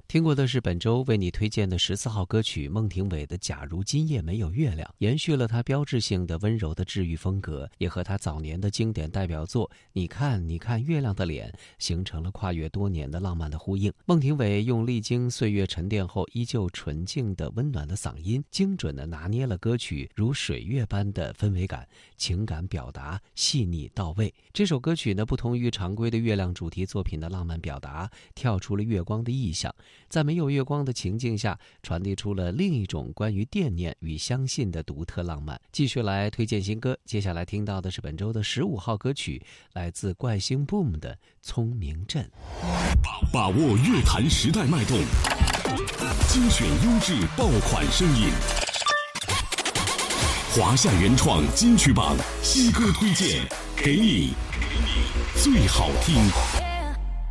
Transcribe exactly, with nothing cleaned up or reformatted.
听过的是本周为你推荐的十四号歌曲孟庭苇的《假如今夜没有月亮》，延续了她标志性的温柔的治愈风格，也和她早年的经典代表作《你看你看月亮的脸》形成了跨越多年的浪漫的呼应。孟庭苇用历经岁月沉淀后依旧纯净的温暖的嗓音，精准地拿捏了歌曲如水月般的氛围感，情感表达细腻到位。这首歌曲呢，不同于常规的月亮主题作品的浪漫表达，跳出了月光的意象，在没有月光的情境下，传递出了另一种关于惦念与相信的独特浪漫。继续来推荐新歌，接下来听到的是本周的十五号歌曲，来自怪星 Boom 的《聪明镇》。 把握乐坛时代脉动，精选优质爆款声音，华夏原创金曲榜新歌推荐，给你最好听。